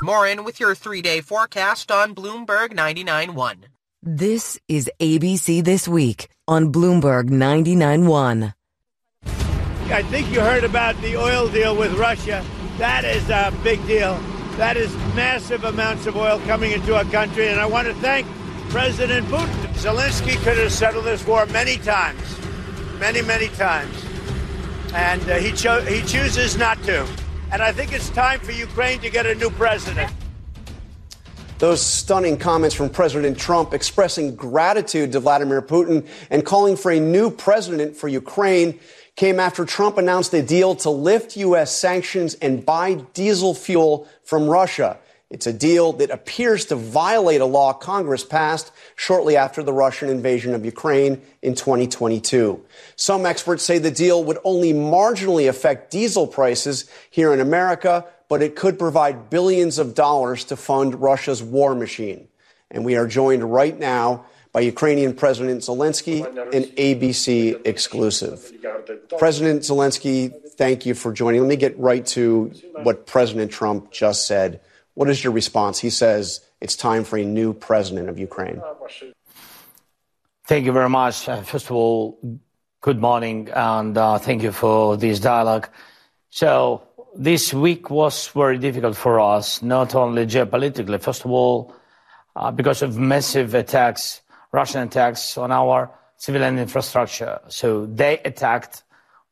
Morin with your 3-day forecast on Bloomberg 99.1. This is ABC This Week on Bloomberg 99.1. I think you heard about the oil deal with Russia. That is a big deal. That is massive amounts of oil coming into our country, and I want to thank President Putin. Zelensky could have settled this war many times, many times, and he chooses not to. And I think it's time for Ukraine to get a new president. Those stunning comments from President Trump expressing gratitude to Vladimir Putin and calling for a new president for Ukraine came after Trump announced a deal to lift U.S. sanctions and buy diesel fuel from Russia. It's a deal that appears to violate a law Congress passed shortly after the Russian invasion of Ukraine in 2022. Some experts say the deal would only marginally affect diesel prices here in America, but it could provide billions of dollars to fund Russia's war machine. And we are joined right now by Ukrainian President Zelensky, an ABC exclusive. President Zelensky, thank you for joining. Let me get right to what President Trump just said. What is your response? He says it's time for a new president of Ukraine. Thank you very much. First of all, good morning, and thank you for this dialogue. So this week was very difficult for us, not only geopolitically. First of all, because of massive attacks, Russian attacks on our civilian infrastructure. So they attacked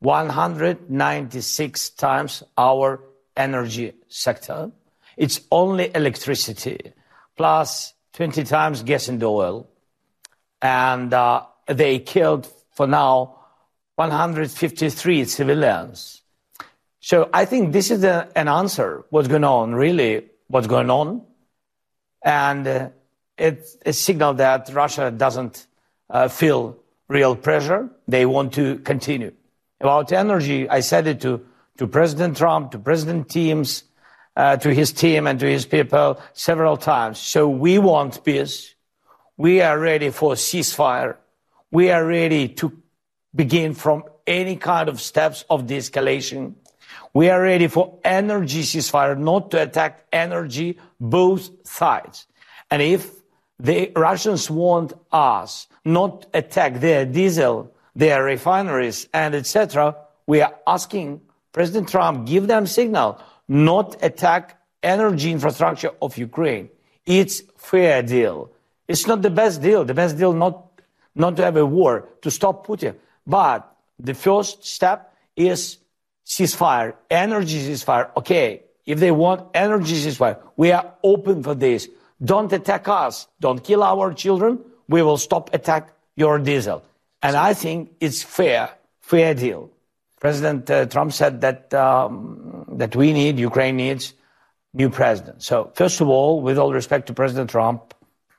196 times our energy sector. It's only electricity, plus 20 times gas and oil. And they killed, for now, 153 civilians. So I think this is an answer, what's going on, really, what's going on. And it's a signal that Russia doesn't feel real pressure. They want to continue. About energy, I said it to President Trump, to President Teams, to his team and to his people several times. So we want peace. We are ready for ceasefire. We are ready to begin from any kind of steps of de-escalation. We are ready for energy ceasefire, not to attack energy, both sides. And if the Russians want us not attack their diesel, their refineries, and etc., we are asking President Trump, give them signal, not attack energy infrastructure of Ukraine. It's fair deal. It's not the best deal. The best deal not to have a war, to stop Putin. But the first step is ceasefire, energy ceasefire. Okay, if they want energy ceasefire, we are open for this. Don't attack us. Don't kill our children. We will stop attack your diesel. And I think it's fair deal. President Trump said that Ukraine needs new president. So first of all, with all respect to President Trump,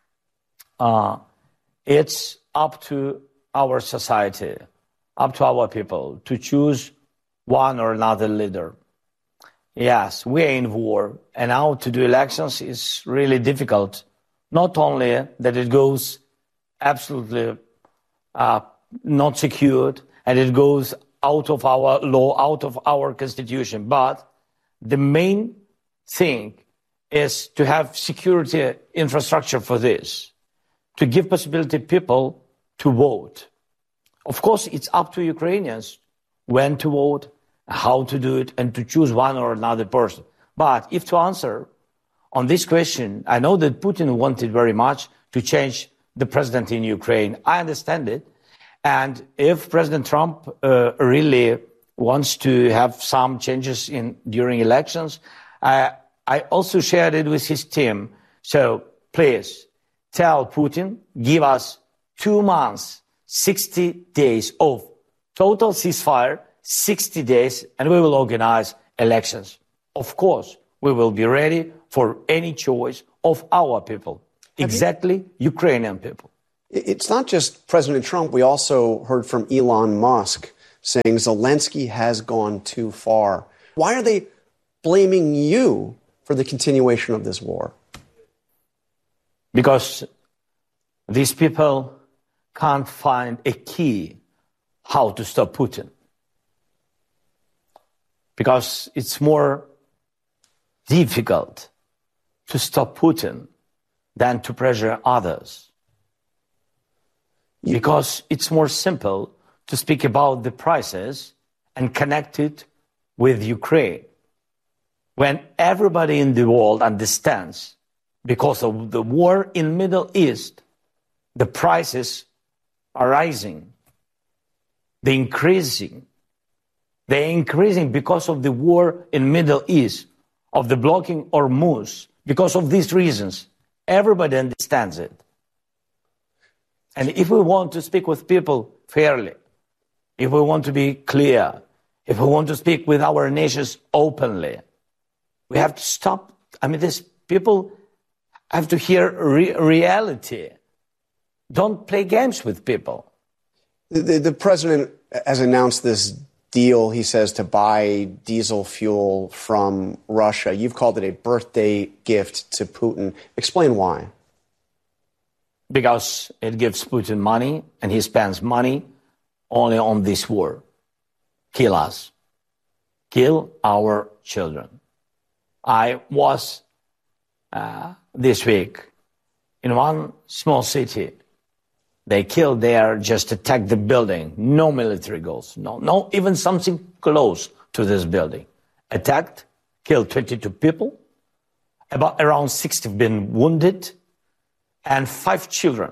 it's up to our society, up to our people to choose one or another leader. Yes, we are in war, and now to do elections is really difficult. Not only that it goes absolutely not secured, and it goes out of our law, out of our constitution, but the main thing is to have security infrastructure for this, to give possibility people to vote. Of course, it's up to Ukrainians when to vote, how to do it, and to choose one or another person. But if to answer on this question, I know that Putin wanted very much to change the president in Ukraine. I understand it. And if President Trump really wants to have some changes during elections, I also shared it with his team. So please tell Putin, give us 2 months, 60 days of total ceasefire, 60 days, and we will organize elections. Of course, we will be ready for any choice of our people, exactly Ukrainian people. It's not just President Trump. We also heard from Elon Musk saying Zelensky has gone too far. Why are they blaming you for the continuation of this war? Because these people can't find a key how to stop Putin. Because it's more difficult to stop Putin than to pressure others. Because it's more simple to speak about the prices and connect it with Ukraine. When everybody in the world understands, because of the war in Middle East, the prices are rising. They're increasing. They're increasing because of the war in Middle East, of the blocking Hormuz, because of these reasons. Everybody understands it. And if we want to speak with people fairly, if we want to be clear, if we want to speak with our nations openly, we have to stop. I mean, these people have to hear reality. Don't play games with people. The president has announced this deal, he says, to buy diesel fuel from Russia. You've called it a birthday gift to Putin. Explain why. Because it gives Putin money, and he spends money only on this war. Kill us. Kill our children. I was this week in one small city. They killed there, just attacked the building. No military goals. No, even something close to this building. Attacked, killed 22 people. Around 60 have been wounded. And 5 children,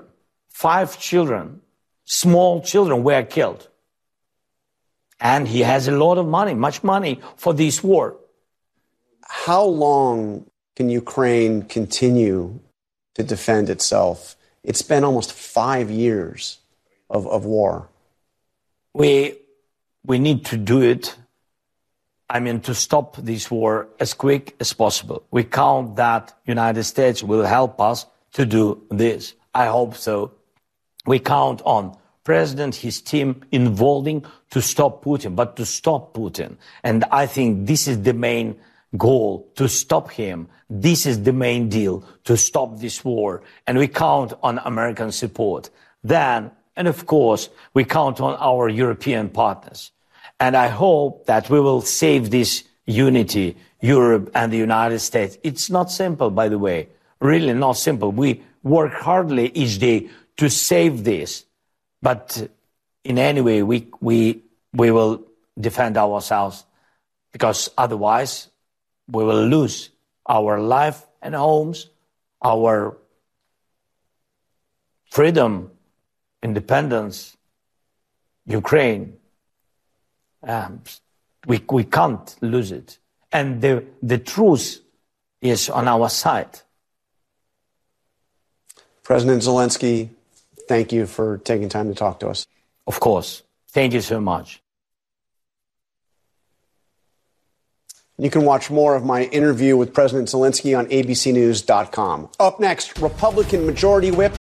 small children were killed. And he has a lot of money, much money for this war. How long can Ukraine continue to defend itself? It's been almost 5 years of war. We need to do it, to stop this war as quick as possible. We count that United States will help us to do this. I hope so. We count on President, his team involving to stop Putin, but to stop Putin. And I think this is the main goal, to stop him. This is the main deal, to stop this war. And we count on American support. Then, and of course, we count on our European partners. And I hope that we will save this unity, Europe and the United States. It's not simple, by the way. Really not simple. We work hardly each day to save this. But in any way, we will defend ourselves, because otherwise we will lose our life and homes, our freedom, independence, Ukraine. We can't lose it. And the truth is on our side. President Zelensky, thank you for taking time to talk to us. Of course. Thank you so much. You can watch more of my interview with President Zelensky on abcnews.com. Up next, Republican Majority Whip